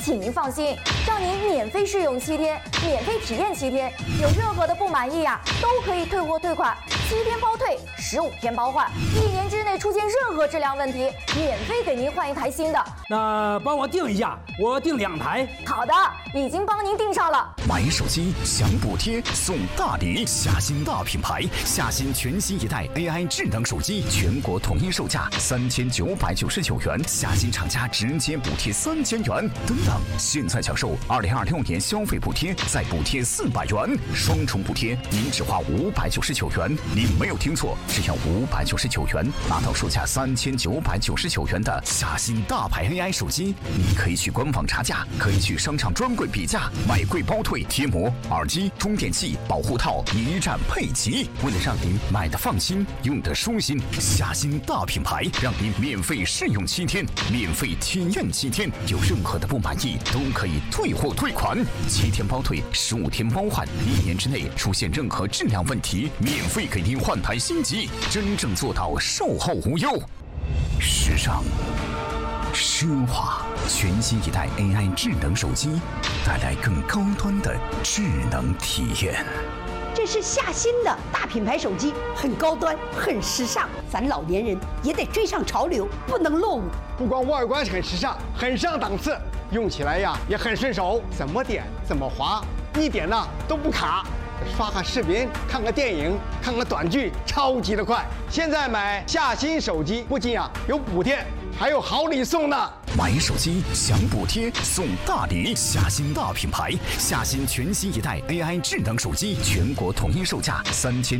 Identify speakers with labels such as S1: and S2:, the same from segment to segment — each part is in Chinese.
S1: 请您放心，让您免费试用7天，免费体验7天，有任何的不满意呀，都可以退货退款，7天包退，15天包换，1年之内出现任何质量问题，免费给您换一台新的。
S2: 那帮我订一下，我订2台。
S1: 好的，已经帮您订上了。
S3: 买手机享补贴送大礼，夏新大品牌，夏新全新一代 AI 智能手机，全国统一售价3999元，夏新厂家直接补贴3000元，等等。现在享受2026年消费补贴，再补贴400元，双重补贴，您只花599元。您没有听错，只要599元，拿到售价3999元的夏新大牌 AI 手机。你可以去官网查价，可以去商场专柜比价，买贵包退，贴膜、耳机、充电器、保护套一站配齐。为了让您买的放心，用的舒心，夏新大品牌让您免费试用7天，免费体验7天，有任何的不满意都可以退货退款，7天包退，15天包换，1年之内出现任何质量问题，免费给您换台新机，真正做到售后无忧。时尚、奢华，全新一代 AI 智能手机，带来更高端的智能体验。
S4: 这是夏新的大品牌手机，很高端，很时尚，咱老年人也得追上潮流，不能落伍。
S5: 不光外观很时尚，很上档次，用起来呀也很顺手，怎么点怎么滑，一点呢都不卡。刷个视频，看个电影，看个短剧，超级的快。现在买夏新手机，不仅有补贴，还有好礼送呢。
S3: 买手机享补贴送大礼，夏新大品牌，夏新全新一代 AI 智能手机，全国统一售价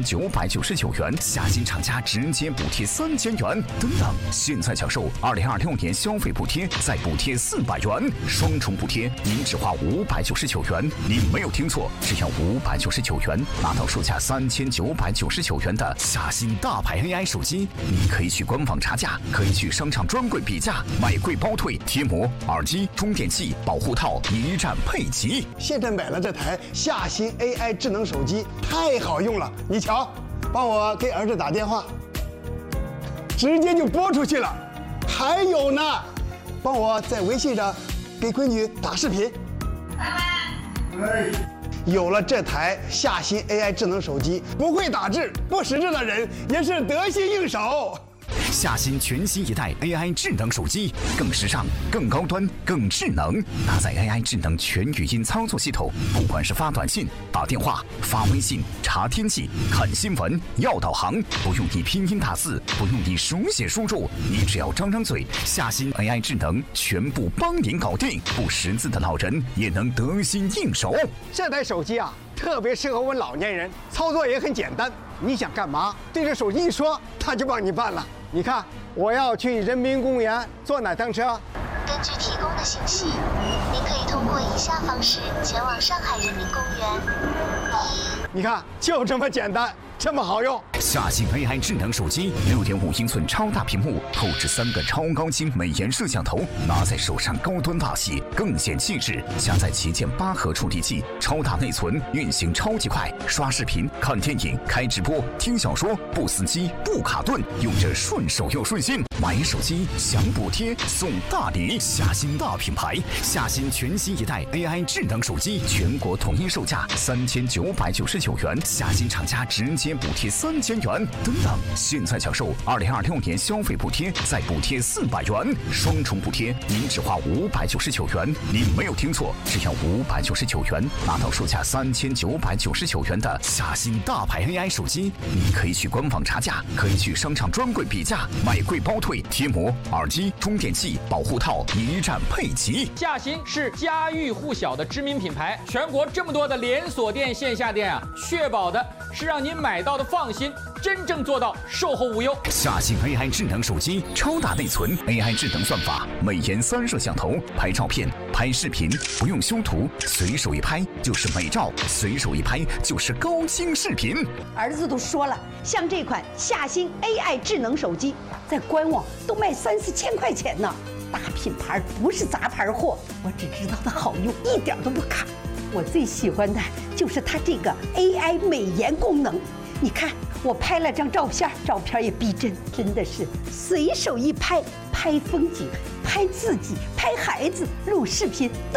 S3: 3999元，夏新厂家直接补贴3000元，等等。现在享受2026年消费补贴，再补贴400元，双重补贴，您只花599元。您没有听错，只要599元，拿到售价3999元的夏新大牌 AI 手机。你可以去官网查价，可以去商场专柜比价，买贵包退，贴膜、耳机、充电器、保护套一站配齐。
S5: 现在买了这台夏新 AI 智能手机，太好用了。你瞧，帮我给儿子打电话，直接就拨出去了。还有呢，帮我在微信上给闺女打视频。有了这台夏新 AI 智能手机，不会打字、不识字的人也是得心应手。
S3: 夏新全新一代 AI 智能手机，更时尚、更高端、更智能，搭载 AI 智能全语音操作系统，不管是发短信、打电话、发微信、查天气、看新闻、要导航，不用你拼音打字，不用你手写输入，你只要张张嘴，夏新 AI 智能全部帮您搞定，不识字的老人也能得心应手。
S5: 这台手机特别适合我们老年人，操作也很简单。你想干嘛，对着手机一说，它就帮你办了。你看，我要去人民公园坐哪趟车？
S6: 根据提供的信息，您可以通过以下方式前往上海人民公园。
S5: 你看，就这么简单，这么好用。
S3: 夏新 AI 智能手机，6.5英寸超大屏幕，后置3个超高清美颜摄像头，拿在手上高端大气，更显气质。加载旗舰8核处理器，超大内存，运行超级快，刷视频、看电影、开直播、听小说，不死机、不卡顿，用着顺手又顺心。买手机享补贴送大礼，夏新大品牌，夏新全新一代 AI 智能手机，全国统一售价3999元，夏新厂家直接补贴3000元，等等。现在享受2026年消费补贴，再补贴400元，双重补贴，您只花599元。您没有听错，只要599元，拿到售价3999元的夏新大牌 AI 手机。你可以去官网查价，可以去商场专柜比价，买贵包退，贴膜、耳机、充电器、保护套一站配齐。
S7: 夏新是家喻户晓的知名品牌，全国这么多的连锁店、线下店确保的是让您买到的放心，真正做到售后无忧。
S3: 夏新 AI 智能手机，超大内存 ，AI 智能算法，美颜3摄像头，拍照片、拍视频不用修图，随手一拍就是美照，随手一拍就是高清视频。
S4: 儿子都说了，像这款夏新 AI 智能手机，在官网都卖3、4千块钱呢。大品牌不是杂牌货，我只知道它好用，一点都不卡。我最喜欢的就是它这个 AI 美颜功能。你看，我拍了张照片，照片也逼真，真的是随手一拍，拍风景、拍自己、拍孩子、录视频。